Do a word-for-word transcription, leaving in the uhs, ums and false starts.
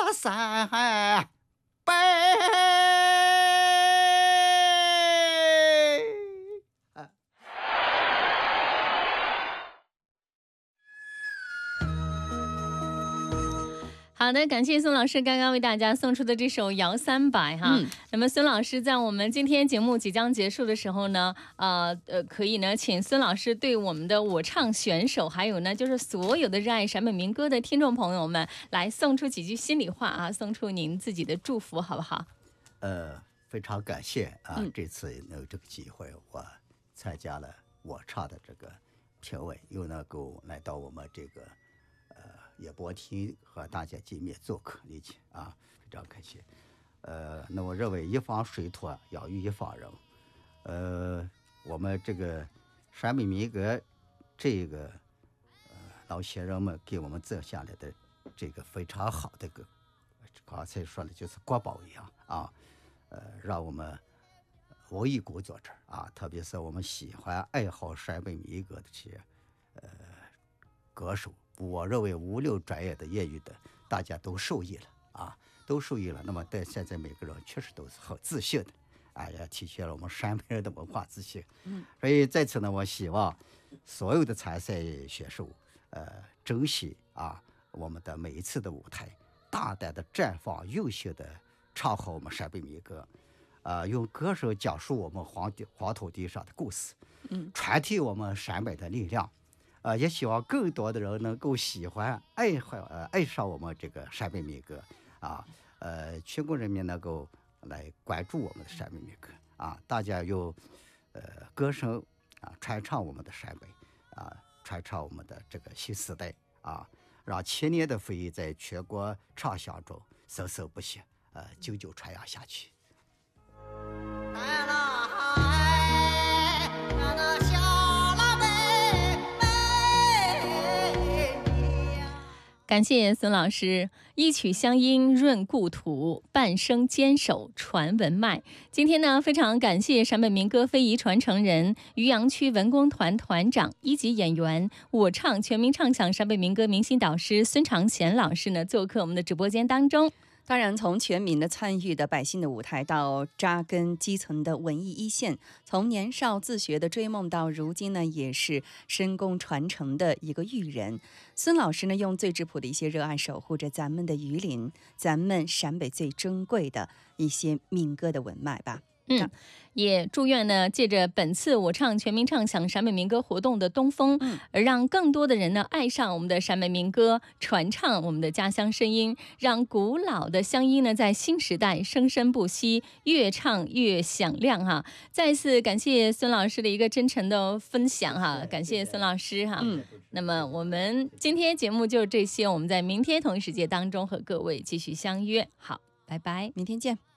三杯。 好的，感谢孙老师刚刚为大家送出的这首《摇三百》哈。嗯、那么孙老师在我们今天节目即将结束的时候呢，呃呃，可以呢，请孙老师对我们的我唱选手，还有呢，就是所有的热爱陕北民歌的听众朋友们，来送出几句心里话啊，送出您自己的祝福，好不好？ 呃，非常感谢啊，嗯、这次有这个机会，我参加了我唱的这个评委，又能够来到我们这个。演播厅和大家见面做客一起啊，非常开心。呃，那我认为一方水土养育一方人。呃，我们这个陕北民歌这个呃老先人们给我们赠下来的这个非常好的个，刚才说的就是国宝一样啊，呃，让我们无一鼓作者啊，特别是我们喜欢爱好陕北民歌的这些呃歌手。我认为无论专业的业余的，大家都受益了啊，都受益了。那么在现在每个人确实都是很自信的，哎呀，体现了我们陕北人的文化自信。嗯，所以在此呢，我希望所有的参赛选手，呃，珍惜啊我们的每一次的舞台，大胆的绽放，优秀的唱好我们陕北民歌，啊、呃，用歌声讲述我们黄地黄土地上的故事，嗯，传递我们陕北的力量。呃，也希望更多的人能够喜欢、爱好、呃爱上我们这个陕北民歌啊，呃，全国人民能够来关注我们的陕北民歌啊，大家用呃歌声啊传唱我们的陕北啊，传唱我们的这个新时代啊，让千年的回忆在全国畅响中生生不息，呃，久久传扬下去。 感谢孙老师，一曲乡音润故土，半生坚守传文脉。今天呢，非常感谢陕北民歌非遗传承人、渔阳区文工团团长、一级演员、我唱全民唱响陕北民歌明星导师孙长贤老师呢，做客我们的直播间当中。 当然，从全民的参与的百姓的舞台，到扎根基层的文艺一线，从年少自学的追梦到如今呢，也是深工传承的一个育人。孙老师呢，用最质朴的一些热爱，守护着咱们的榆林，咱们陕北最珍贵的一些民歌的文脉吧。 嗯，也祝愿呢，借着本次我唱全民唱响陕北民歌活动的东风，嗯，而让更多的人呢爱上我们的陕北民歌，传唱我们的家乡声音，让古老的乡音呢在新时代生生不息，越唱越响亮哈。再次感谢孙老师的一个真诚的分享哈，感谢孙老师哈。嗯，那么我们今天节目就这些，我们在明天同一时间当中和各位继续相约，好，拜拜， 明天见。